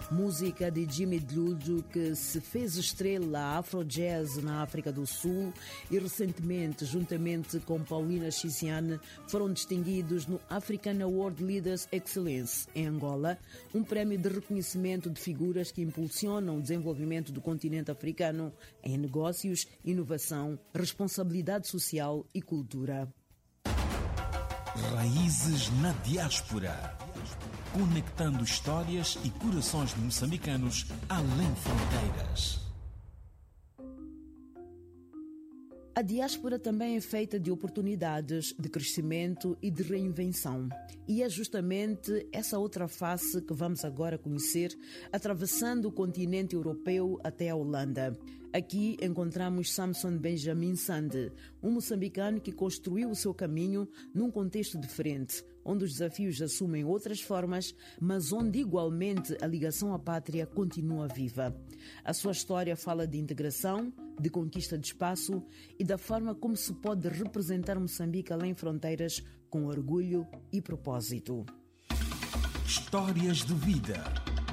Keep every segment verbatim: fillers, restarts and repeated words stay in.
música de Jimmy Dludjo, que se fez estrela afro-jazz na África do Sul e recentemente, juntamente com Paulina Chiziane, foram distinguidos no African Award Leaders Excellence, em Angola, um prémio de reconhecimento de figuras que impulsionam o desenvolvimento do continente africano em negócios, inovação, responsabilidade social e cultura. Raízes na diáspora. Conectando histórias e corações moçambicanos além fronteiras. A diáspora também é feita de oportunidades, de crescimento e de reinvenção. E é justamente essa outra face que vamos agora conhecer, atravessando o continente europeu até a Holanda. Aqui encontramos Samson Benjamin Sande, um moçambicano que construiu o seu caminho num contexto diferente, onde os desafios assumem outras formas, mas onde igualmente a ligação à pátria continua viva. A sua história fala de integração, de conquista de espaço e da forma como se pode representar Moçambique além fronteiras com orgulho e propósito. Histórias de vida.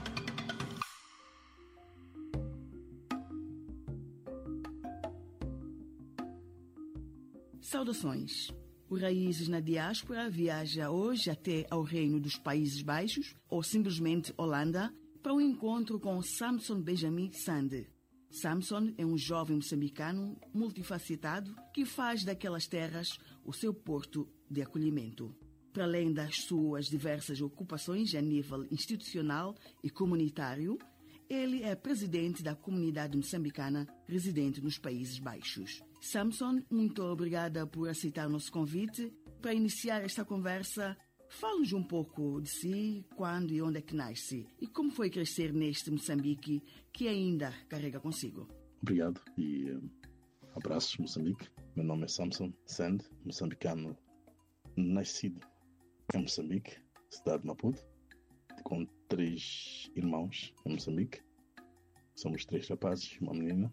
Saudações. O Raízes na Diáspora viaja hoje até ao Reino dos Países Baixos, ou simplesmente Holanda, para um encontro com Samson Benjamin Sande. Samson é um jovem moçambicano multifacetado que faz daquelas terras o seu porto de acolhimento. Para além das suas diversas ocupações a nível institucional e comunitário, ele é presidente da comunidade moçambicana residente nos Países Baixos. Samson, muito obrigada por aceitar o nosso convite. Para iniciar esta conversa, fale-nos um pouco de si, quando e onde é que nasce e como foi crescer neste Moçambique que ainda carrega consigo. Obrigado e um, abraços, Moçambique. Meu nome é Samson Sande, moçambicano nascido em Moçambique, cidade de Maputo, com três irmãos em Moçambique. Somos três rapazes, uma menina.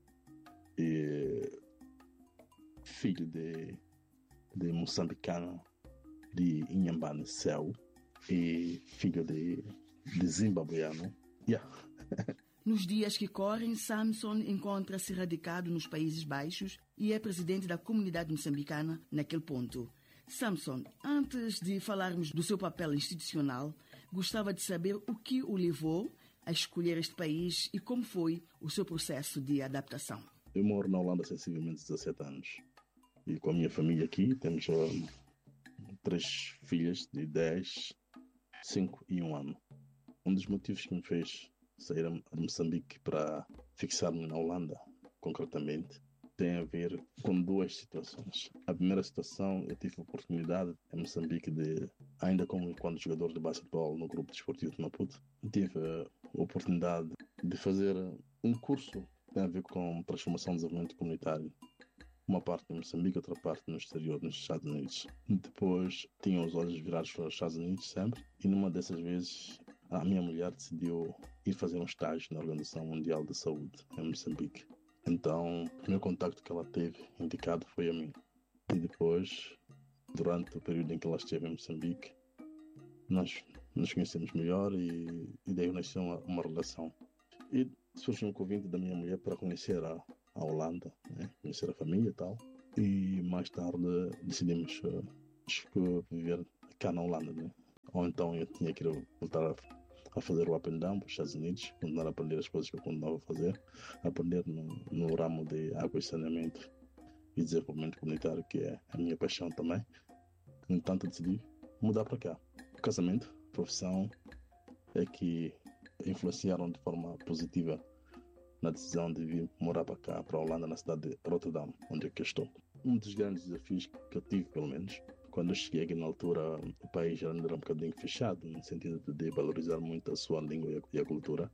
E filho de, de moçambicano de Inhambane, Céu, e filho de, de zimbabueano. Yeah. Nos dias que correm, Samson encontra-se radicado nos Países Baixos e é presidente da comunidade moçambicana naquele ponto. Samson, antes de falarmos do seu papel institucional, gostava de saber o que o levou a escolher este país e como foi o seu processo de adaptação. Eu moro na Holanda há sensivelmente dezassete anos e com a minha família aqui temos uh, três filhas de dez, cinco e um ano. Um dos motivos que me fez sair de Moçambique para fixar-me na Holanda, concretamente, tem a ver com duas situações. A primeira situação, eu tive a oportunidade em Moçambique de, ainda como quando jogador de basquetebol no grupo desportivo de Maputo, tive a oportunidade de fazer um curso que tem a ver com transformação e desenvolvimento comunitário. Uma parte em Moçambique, outra parte no exterior, nos Estados Unidos. Depois tinha os olhos virados para os Estados Unidos sempre, e numa dessas vezes a minha mulher decidiu ir fazer um estágio na Organização Mundial da Saúde em Moçambique. Então, o primeiro contacto que ela teve indicado foi a mim. E depois, durante o período em que ela esteve em Moçambique, nós nos conhecemos melhor e, e daí nasceu uma, uma relação. E surgiu um convite da minha mulher para conhecer a, a Holanda, né? Conhecer a família e tal. E mais tarde decidimos uh, viver cá na Holanda, né? Ou então eu tinha que voltar a, a fazer o up and down para os Estados Unidos, continuar a aprender as coisas que eu continuava a fazer, aprender no, no ramo de água e saneamento e desenvolvimento comunitário, que é a minha paixão também. No entanto, decidi mudar para cá. O casamento, a profissão, é que influenciaram de forma positiva na decisão de vir morar para cá, para a Holanda, na cidade de Rotterdam, onde é que eu estou. Um dos grandes desafios que eu tive, pelo menos, quando eu cheguei aqui na altura, o país ainda era um bocadinho fechado, no sentido de valorizar muito a sua língua e a cultura.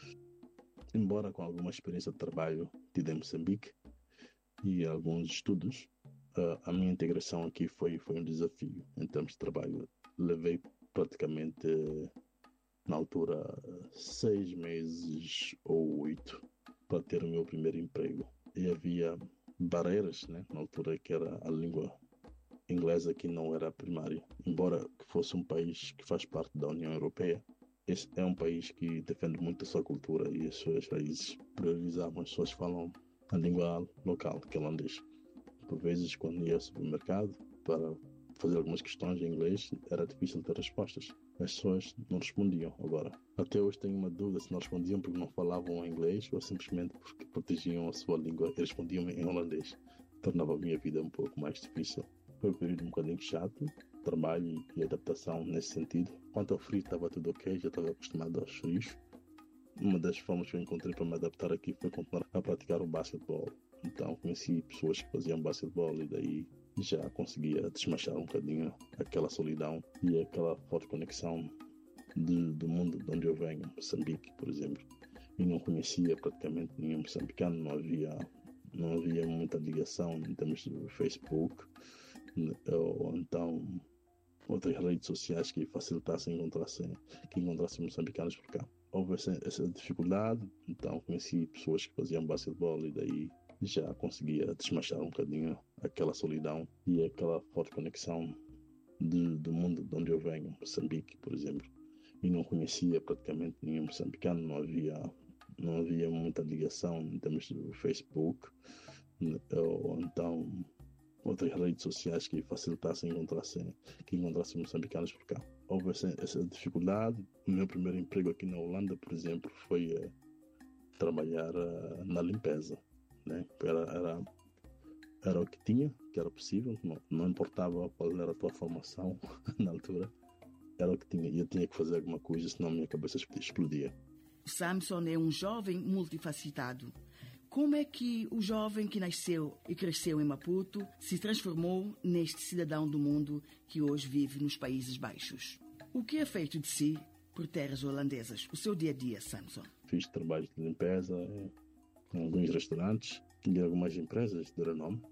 Embora com alguma experiência de trabalho tida em Moçambique e alguns estudos, a minha integração aqui foi, foi um desafio em termos de trabalho. Levei praticamente, na altura, seis meses ou oito para ter o meu primeiro emprego. E havia barreiras, né, na altura, que era a língua inglesa, que não era primária. Embora que fosse um país que faz parte da União Europeia, esse é um país que defende muito a sua cultura e as suas raízes. Priorizavam, as pessoas falam a língua local, que é holandês. Por vezes, quando ia ao supermercado para fazer algumas questões em inglês, era difícil ter respostas. As pessoas não respondiam. Agora, até hoje tenho uma dúvida se não respondiam porque não falavam inglês ou simplesmente porque protegiam a sua língua e respondiam em holandês. Tornava a minha vida um pouco mais difícil. Foi um período um bocadinho chato, trabalho e adaptação nesse sentido. Quanto ao frio, estava tudo ok, já estava acostumado aos frios. Uma das formas que eu encontrei para me adaptar aqui foi continuar a praticar o basquetebol. Então conheci pessoas que faziam basquetebol e daí já conseguia desmanchar um bocadinho aquela solidão e aquela forte conexão de, do mundo de onde eu venho, Moçambique, por exemplo. E não conhecia praticamente nenhum moçambicano, não havia, não havia muita ligação em termos de Facebook ou então outras redes sociais que facilitassem encontrassem, que encontrassem moçambicanos por cá. Houve essa, essa dificuldade, então conheci pessoas que faziam basquetebol e daí já conseguia desmanchar um bocadinho aquela solidão e aquela forte conexão de, do mundo de onde eu venho, Moçambique, por exemplo. E não conhecia praticamente nenhum moçambicano, não havia, não havia muita ligação em termos de Facebook ou então outras redes sociais que facilitassem encontrassem, que encontrassem moçambicanos por cá. Houve essa, essa dificuldade. O meu primeiro emprego aqui na Holanda, por exemplo, foi uh, trabalhar uh, na limpeza. Né? Era, era, era o que tinha, que era possível, não, não importava qual era a tua formação na altura, era o que tinha, e eu tinha que fazer alguma coisa, senão a minha cabeça explodia. Samson é um jovem multifacetado. Como é que o jovem que nasceu e cresceu em Maputo se transformou neste cidadão do mundo que hoje vive nos Países Baixos? O que é feito de si por terras holandesas? O seu dia-a-dia, Samson? Fiz trabalho de limpeza em alguns restaurantes e algumas empresas de renome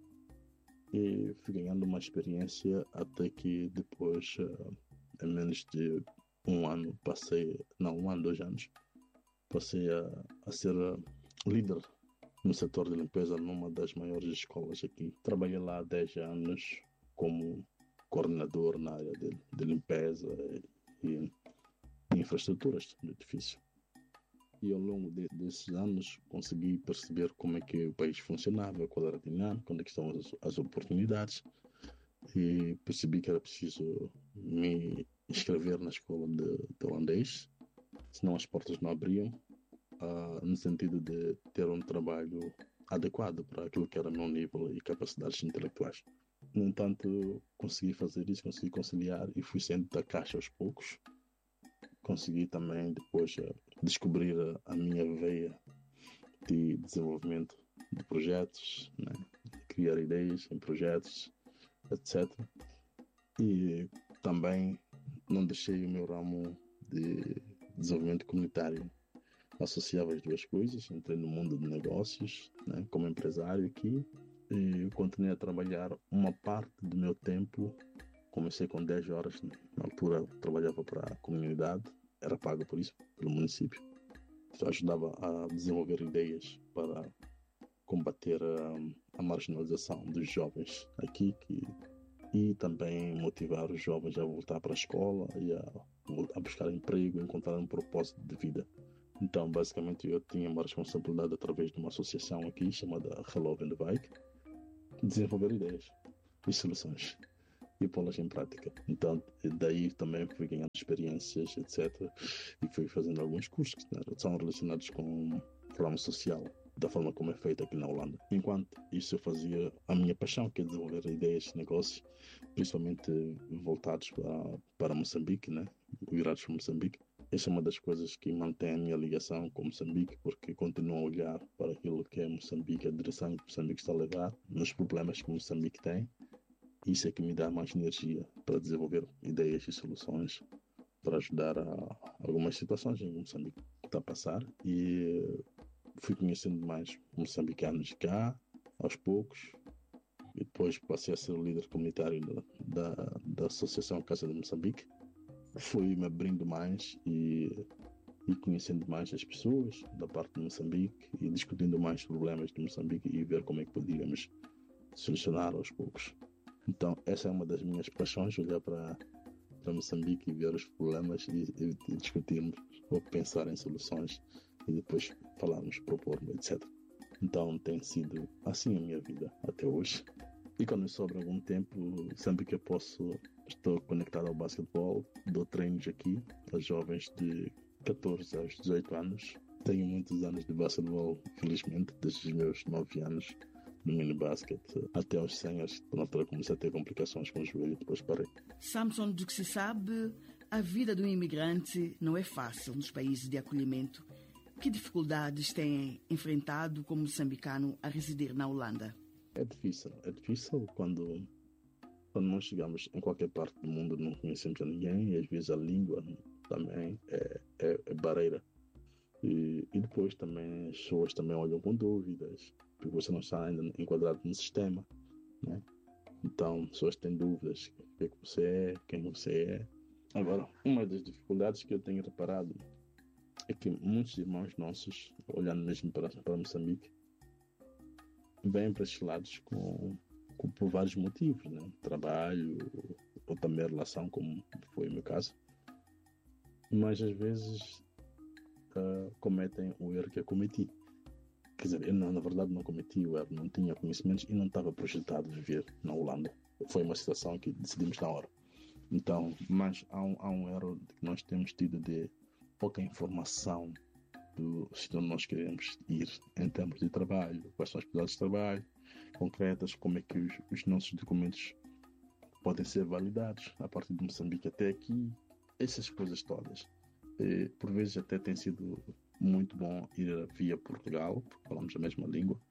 e fui ganhando uma experiência até que depois, em menos de um ano, passei, não, um ano, dois anos, passei a, a ser líder no setor de limpeza numa das maiores escolas aqui. Trabalhei lá há dez anos como coordenador na área de, de limpeza e, e infraestruturas do edifício. E ao longo de, desses anos consegui perceber como é que o país funcionava, qual era a dinâmica, onde estão as, as oportunidades, e percebi que era preciso me inscrever na escola de, de holandês, senão as portas não abriam. Uh, no sentido de ter um trabalho adequado para aquilo que era o meu nível e capacidades intelectuais. No entanto, consegui fazer isso, consegui conciliar e fui saindo da caixa aos poucos. Consegui também depois uh, descobrir a, a minha veia de desenvolvimento de projetos, né? Criar ideias em projetos, etcétera. E também não deixei o meu ramo de desenvolvimento comunitário. Associava as duas coisas, entrei no mundo de negócios, né, como empresário aqui, e continuei a trabalhar uma parte do meu tempo. Comecei com dez horas, na altura trabalhava para a comunidade, era pago por isso, pelo município. Então, ajudava a desenvolver ideias para combater a, a marginalização dos jovens aqui que, e também motivar os jovens a voltar para a escola e a, a buscar emprego, encontrar um propósito de vida. Então, basicamente, eu tinha uma responsabilidade através de uma associação aqui chamada Hello and Bike, desenvolver ideias e soluções e pô-las em prática. Então, daí também fui ganhando experiências, etcétera. E fui fazendo alguns cursos que né, são relacionados com o ramo social, da forma como é feito aqui na Holanda. Enquanto isso, eu fazia a minha paixão, que é desenvolver ideias, negócios, principalmente voltados para, para Moçambique, né? Virados para Moçambique. Essa é uma das coisas que mantém a minha ligação com Moçambique, porque continuo a olhar para aquilo que é Moçambique, a direção que Moçambique está a levar, nos problemas que Moçambique tem. Isso é que me dá mais energia para desenvolver ideias e soluções para ajudar a algumas situações em que Moçambique está a passar. E fui conhecendo mais moçambicanos cá, aos poucos, e depois passei a ser o líder comunitário da, da, da Associação Casa de Moçambique. Fui me abrindo mais e, e conhecendo mais as pessoas da parte de Moçambique e discutindo mais problemas de Moçambique e ver como é que podíamos solucionar aos poucos. Então, essa é uma das minhas paixões, olhar para, para para Moçambique e ver os problemas e, e, e discutirmos ou pensar em soluções e depois falarmos, propor, etcétera. Então tem sido assim a minha vida até hoje. E quando me sobra algum tempo, sempre que eu posso, estou conectado ao basquetebol, dou treinos aqui a jovens de catorze aos dezoito anos. Tenho muitos anos de basquetebol, felizmente, desde os meus nove anos no mini-basket até aos cem anos, na altura comecei a ter complicações com o joelho e depois parei. Samson, do que se sabe, a vida do imigrante não é fácil nos países de acolhimento. Que dificuldades tem enfrentado como moçambicano a residir na Holanda? É difícil, é difícil quando, quando nós chegamos em qualquer parte do mundo, não conhecemos a ninguém e às vezes a língua também é, é, é barreira. E, e depois também as pessoas também olham com dúvidas, porque você não está ainda enquadrado no sistema, né? Então as pessoas têm dúvidas, o que é que você é, quem você é. Agora, uma das dificuldades que eu tenho reparado é que muitos irmãos nossos, olhando mesmo para, para Moçambique, vêm para estes lados com, com, por vários motivos, né? Trabalho ou também relação, como foi o meu caso. Mas às vezes uh, cometem o erro que eu cometi. Quer dizer, eu não, na verdade não cometi o erro, não tinha conhecimentos e não estava projetado viver na Holanda. Foi uma situação que decidimos na hora. Então, mas há um, há um erro que nós temos tido de pouca informação do se nós queremos ir em termos de trabalho, quais são as possibilidades de trabalho concretas, como é que os, os nossos documentos podem ser validados a partir de Moçambique até aqui, essas coisas todas. E, por vezes até tem sido muito bom ir via Portugal, porque falamos a mesma língua,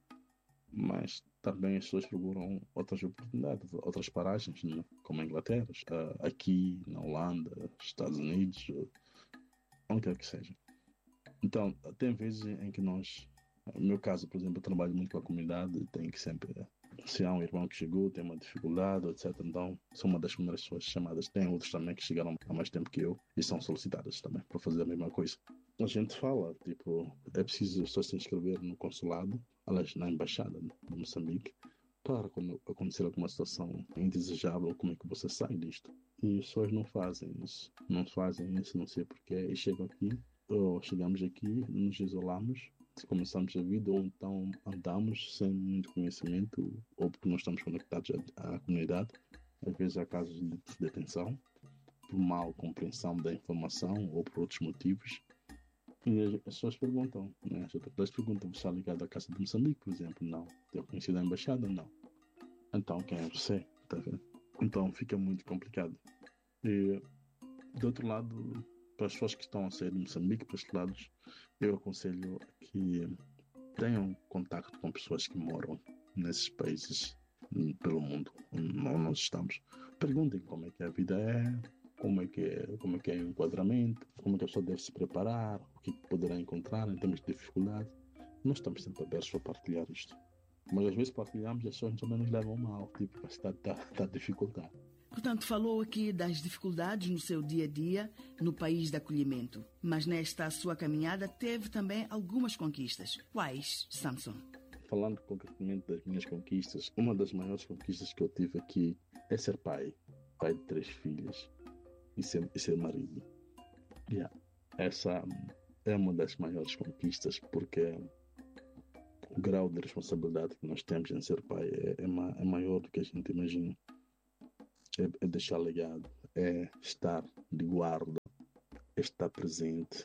mas também as pessoas procuram outras oportunidades, outras paragens, né? Como a Inglaterra, aqui na Holanda, Estados Unidos, onde quer que seja. Então, tem vezes em que nós, no meu caso, por exemplo, eu trabalho muito com a comunidade, tenho que sempre, se há um irmão que chegou, tem uma dificuldade, etcétera. Então, sou uma das primeiras pessoas chamadas. Tem outros também que chegaram há mais tempo que eu e são solicitadas também para fazer a mesma coisa. A gente fala, tipo, é preciso só se inscrever no consulado, aliás, na embaixada de Moçambique, para quando acontecer alguma situação indesejável, como é que você sai disto? E as pessoas não fazem isso, não fazem isso, não sei porquê, e chegam aqui, ou chegamos aqui, nos isolamos, começamos a vida, ou então andamos sem muito conhecimento, ou porque não estamos conectados à, à comunidade. Às vezes há casos de detenção, por mal compreensão da informação ou por outros motivos. E as pessoas perguntam, né? As pessoas perguntam, você está ligado à Casa de Moçambique, por exemplo? Não. Tem conhecido a embaixada? Não. Então, quem é você? Tá vendo? Então, fica muito complicado. E, do outro lado, para as pessoas que estão a sair de Moçambique, para estes lados, eu aconselho que tenham contacto com pessoas que moram nesses países pelo mundo onde nós estamos. Perguntem como é que a vida é, como é que é, como é que é o enquadramento, como é que a pessoa deve se preparar, o que poderá encontrar em termos de dificuldade. Nós estamos sempre abertos para partilhar isto. Mas às vezes partilhamos e as pessoas também nos levam mal, tipo, está tá, tá dificultar. Portanto, falou aqui das dificuldades no seu dia a dia no país de acolhimento. Mas nesta sua caminhada teve também algumas conquistas. Quais, Samson? Falando concretamente das minhas conquistas, uma das maiores conquistas que eu tive aqui é ser pai. Pai de três filhas e ser, e ser marido. Yeah. Essa é uma das maiores conquistas, porque o grau de responsabilidade que nós temos em ser pai é, é, ma, é maior do que a gente imagina. É, é deixar legado, é estar de guarda, é estar presente,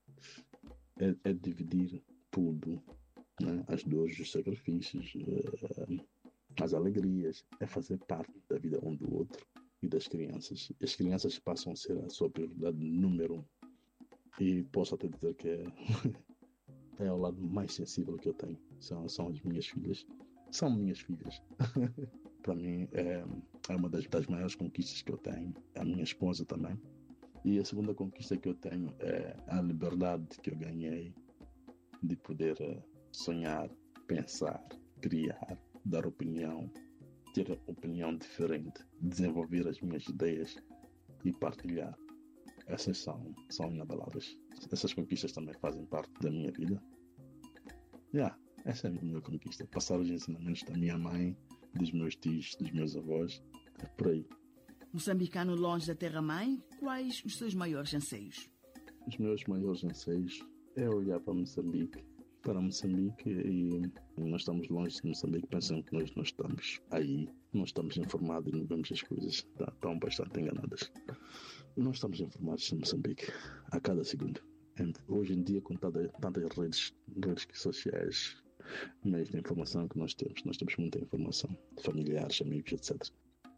é, é dividir tudo, né? As dores, os sacrifícios, uh, as alegrias, é fazer parte da vida um do outro e das crianças. As crianças passam a ser a sua prioridade número um. E posso até dizer que é, é o lado mais sensível que eu tenho. São, são as minhas filhas. São minhas filhas. Para mim é, é uma das, das maiores conquistas que eu tenho. A minha esposa também. E a segunda conquista que eu tenho é a liberdade que eu ganhei de poder sonhar, pensar, criar, dar opinião, ter opinião diferente, desenvolver as minhas ideias e partilhar. Essas são, são inabaláveis. Essas conquistas também fazem parte da minha vida. Yeah, essa é a minha conquista. Passar os ensinamentos da minha mãe, dos meus tios, dos meus avós. É por aí. Moçambicano longe da terra-mãe, quais os seus maiores anseios? Os meus maiores anseios é olhar para Moçambique, para Moçambique e nós estamos longe de Moçambique, pensando que nós não estamos aí, não estamos informados e não vemos as coisas, tá, estão bastante enganadas. Nós estamos informados de Moçambique a cada segundo. Hoje em dia, com tantas, tantas redes, redes sociais, meios de informação que nós temos, nós temos muita informação, familiares, amigos, etcétera.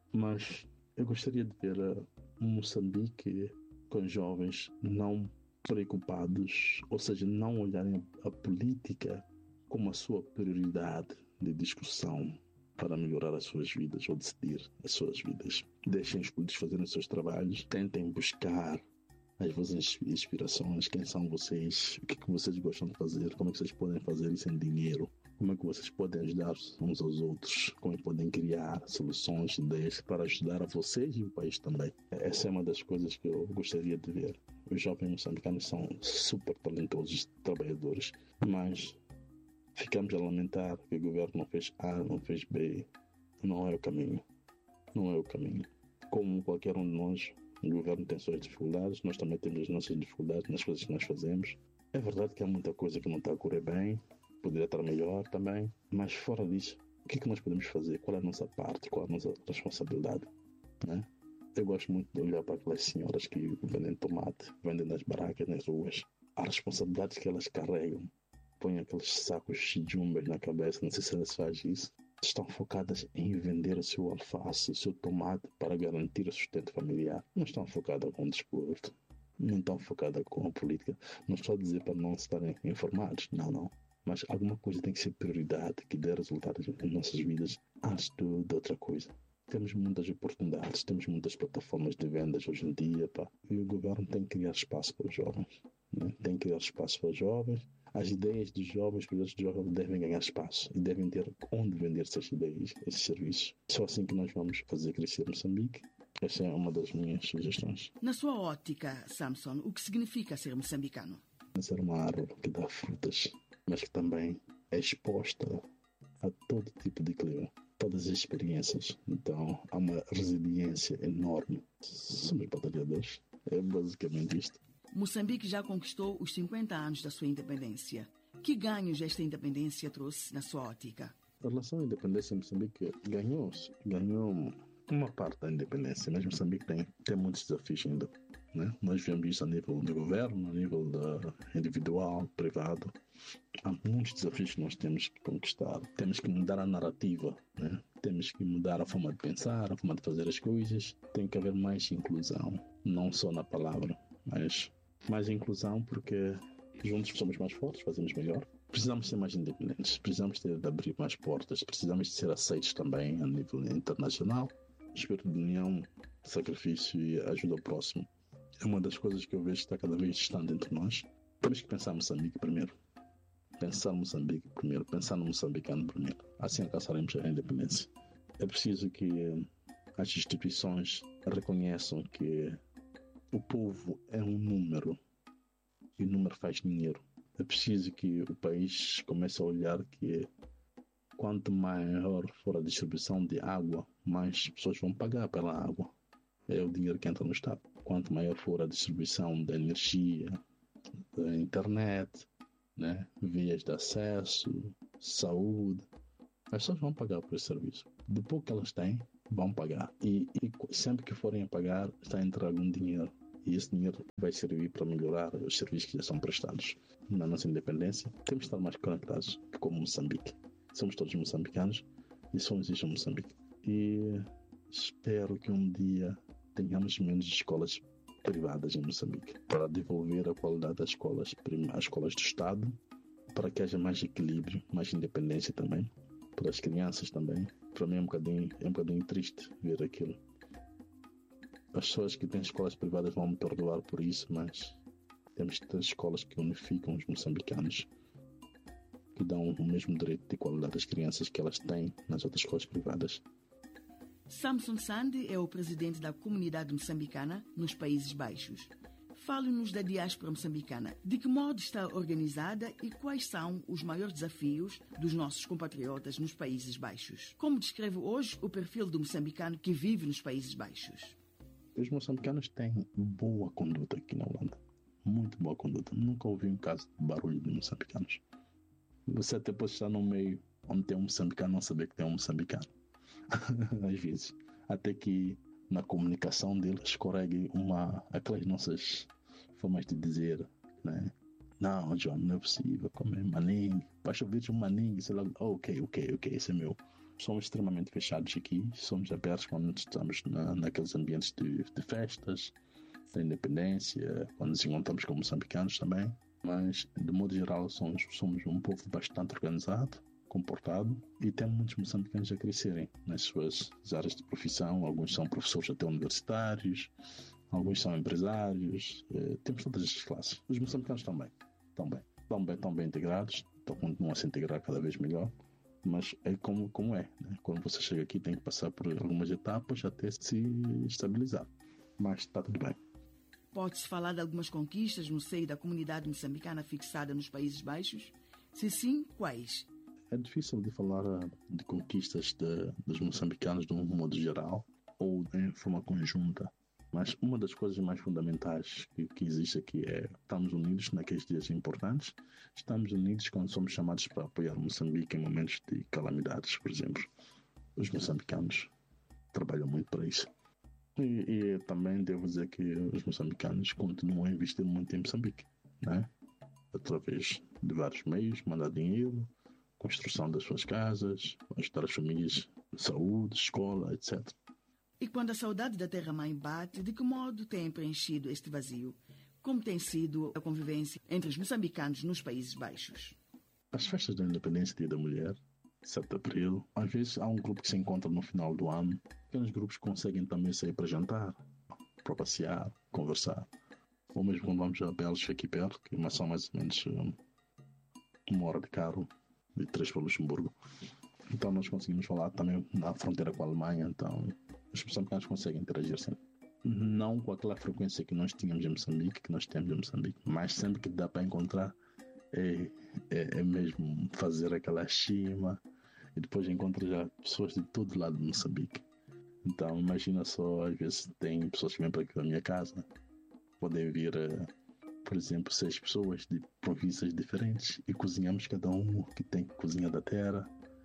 Mas eu gostaria de ver uh, Moçambique com jovens não preocupados, ou seja, não olharem a política como a sua prioridade de discussão para melhorar as suas vidas ou decidir as suas vidas. Deixem os políticos fazerem os seus trabalhos, tentem buscar as vossas inspirações, quem são vocês, o que, que vocês gostam de fazer, como é que vocês podem fazer isso em dinheiro, como é que vocês podem ajudar uns aos outros, como é que podem criar soluções, ideias para ajudar a vocês e o país também. Essa é uma das coisas que eu gostaria de ver. Os jovens moçambicanos são super talentosos trabalhadores, mas ficamos a lamentar que o governo não fez A, não fez B. Não é o caminho. Não é o caminho. Como qualquer um de nós, o governo tem suas dificuldades, nós também temos as nossas dificuldades nas coisas que nós fazemos. É verdade que há muita coisa que não está a correr bem, poderia estar melhor também, mas fora disso, o que é que nós podemos fazer? Qual é a nossa parte? Qual é a nossa responsabilidade? Né? Eu gosto muito de olhar para aquelas senhoras que vendem tomate, vendem nas barracas, nas ruas. As responsabilidades que elas carregam, põem aqueles sacos de jumbas na cabeça, não sei se elas fazem isso. Estão focadas em vender o seu alface, o seu tomate para garantir o sustento familiar. Não estão focadas com o desporto, não estão focadas com a política. Não estou a dizer para não estarem informados, não, não. Mas alguma coisa tem que ser prioridade, que dê resultados em nossas vidas antes de, de outra coisa. Temos muitas oportunidades, temos muitas plataformas de vendas hoje em dia, pá. E o governo tem que criar espaço para os jovens, né? Tem que criar espaço para os jovens. As ideias dos jovens, os projetos dos jovens devem ganhar espaço e devem ter onde vender essas ideias, esses serviços. Só assim que nós vamos fazer crescer Moçambique. Essa é uma das minhas sugestões. Na sua ótica, Samson, o que significa ser moçambicano? Ser uma árvore que dá frutas, mas que também é exposta a todo tipo de clima, todas as experiências. Então há uma resiliência enorme. Somos batalhadores. É basicamente isto. Moçambique já conquistou os cinquenta anos da sua independência. Que ganhos esta independência trouxe na sua ótica? A relação à independência, Moçambique ganhou, ganhou uma parte da independência, mas Moçambique tem, tem muitos desafios ainda. Né? Nós vemos isso a nível do governo, a nível da individual, privado. Há muitos desafios que nós temos que conquistar. Temos que mudar a narrativa, né? Temos que mudar a forma de pensar, a forma de fazer as coisas. Tem que haver mais inclusão, não só na palavra, mas mais inclusão, porque juntos somos mais fortes, fazemos melhor. Precisamos ser mais independentes, precisamos ter de abrir mais portas, precisamos de ser aceitos também a nível internacional. Espírito de união, sacrifício e ajuda ao próximo é uma das coisas que eu vejo que está cada vez distante entre nós. Temos que pensar Moçambique primeiro. Pensar Moçambique primeiro, pensar no moçambicano primeiro. Assim alcançaremos a independência. É preciso que as instituições reconheçam que o povo é um número e o número faz dinheiro. É preciso que o país comece a olhar que quanto maior for a distribuição de água, mais pessoas vão pagar pela água. É o dinheiro que entra no Estado. Quanto maior for a distribuição da energia, da internet, né, vias de acesso, saúde, as pessoas vão pagar por esse serviço. Do pouco que elas têm, vão pagar. E, e sempre que forem a pagar, está a entrar algum dinheiro. E esse dinheiro vai servir para melhorar os serviços que já são prestados. Na nossa independência, temos de estar mais conectados como Moçambique. Somos todos moçambicanos e somos isso em Moçambique. E espero que um dia tenhamos menos escolas privadas em Moçambique, para devolver a qualidade das escolas, as escolas do Estado, para que haja mais equilíbrio, mais independência também, para as crianças também. Para mim é um bocadinho, é um bocadinho triste ver aquilo. As pessoas que têm escolas privadas vão me perdoar por isso, mas temos que ter escolas que unificam os moçambicanos, que dão o mesmo direito de igualdade às crianças que elas têm nas outras escolas privadas. Samson Sande é o presidente da comunidade moçambicana nos Países Baixos. Fale-nos da diáspora moçambicana. De que modo está organizada e quais são os maiores desafios dos nossos compatriotas nos Países Baixos? Como descreve hoje o perfil do moçambicano que vive nos Países Baixos? Os moçambicanos têm boa conduta aqui na Holanda. Muito boa conduta. Nunca ouvi um caso de barulho de moçambicanos. Você até pode estar no meio onde tem um moçambicano não saber que tem um moçambicano. Às vezes. Até que na comunicação deles escorregue uma, aquelas nossas formas de dizer, né? Não, John, não é possível comer maningue. Basta ouvir um maningue, sei lá, oh, ok, ok, ok, esse é meu. Somos extremamente fechados aqui, somos abertos quando estamos na, naqueles ambientes de, de festas, da independência, quando nos encontramos com moçambicanos também. Mas, de modo geral, somos, somos um povo bastante organizado, comportado, e temos muitos moçambicanos a crescerem nas suas áreas de profissão. Alguns são professores até universitários, alguns são empresários, eh, temos todas as classes. Os moçambicanos também, também, estão bem, estão bem integrados, estão continuam a se integrar cada vez melhor. Mas é como, como é, né? Quando você chega aqui tem que passar por algumas etapas até se estabilizar. Mas está tudo bem. Pode-se falar de algumas conquistas no seio da comunidade moçambicana fixada nos Países Baixos? Se sim, quais? É difícil de falar de conquistas de, dos moçambicanos de um modo geral ou em forma conjunta. Mas uma das coisas mais fundamentais que, que existe aqui é estamos unidos naqueles dias importantes, estamos unidos quando somos chamados para apoiar Moçambique em momentos de calamidades, por exemplo. Os moçambicanos trabalham muito para isso. E, e também devo dizer que os moçambicanos continuam a investir muito em Moçambique, né? Através de vários meios, mandar dinheiro, construção das suas casas, ajudar as famílias, saúde, escola, etcétera. E quando a saudade da terra-mãe bate, de que modo tem preenchido este vazio? Como tem sido a convivência entre os moçambicanos nos Países Baixos? As festas da independência, Dia da Mulher, sete de abril, às vezes há um grupo que se encontra no final do ano. Pequenos grupos conseguem também sair para jantar, para passear, conversar. Ou mesmo quando vamos a Bélgica aqui perto, que são mais ou menos um, uma hora de carro, de três para Luxemburgo. Então nós conseguimos falar também na fronteira com a Alemanha, então os moçambicanos conseguem interagir sempre. Não com aquela frequência que nós tínhamos em Moçambique, que nós temos em Moçambique, mas sempre que dá para encontrar é, é, é mesmo fazer aquela estima e depois encontra já pessoas de todo lado de Moçambique. Então imagina só, às vezes tem pessoas que vêm para aqui na minha casa, podem vir, por exemplo, seis pessoas de províncias diferentes e cozinhamos cada um que tem cozinha da terra.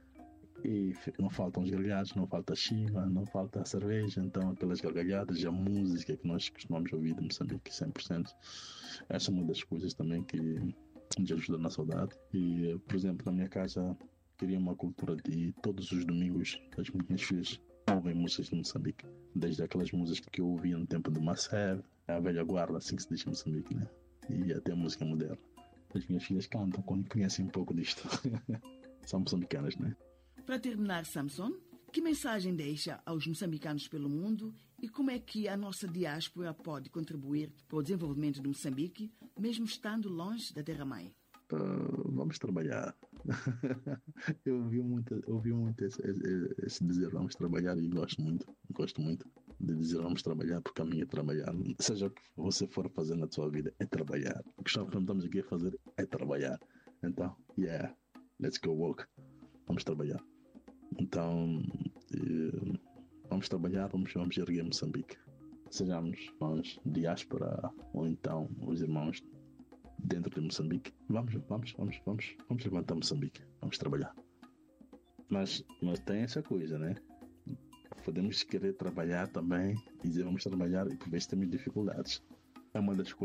E não faltam os gargalhados, não falta a chima, não falta a cerveja. Então aquelas gargalhadas e a música que nós costumamos ouvir de Moçambique cem por cento, essa é uma das coisas também que nos ajuda na saudade. E, por exemplo, na minha casa queria uma cultura de todos os domingos as minhas filhas ouvem músicas de Moçambique, desde aquelas músicas que eu ouvia no tempo do Maceb, a velha guarda, assim que se diz em Moçambique, né? E até a música moderna. As minhas filhas cantam quando conhecem um pouco disto. São moçambicanas, né? Para terminar, Samson, que mensagem deixa aos moçambicanos pelo mundo e como é que a nossa diáspora pode contribuir para o desenvolvimento de Moçambique, mesmo estando longe da terra-mãe? Uh, vamos trabalhar. eu ouvi muito, eu ouvi muito esse, esse, esse dizer vamos trabalhar e gosto muito, gosto muito de dizer vamos trabalhar, porque a minha é trabalhar. Seja o que você for fazer na sua vida, é trabalhar. O que estamos aqui a fazer é trabalhar. Então, yeah, let's go work. Vamos trabalhar. Então, eh, vamos trabalhar, vamos, vamos erguer Moçambique. Sejamos nós diáspora ou então os irmãos dentro de Moçambique. Vamos, vamos, vamos, vamos, vamos levantar Moçambique. Vamos trabalhar. Mas, mas tem essa coisa, né? Podemos querer trabalhar também e dizer vamos trabalhar e por vezes temos dificuldades. É uma das coisas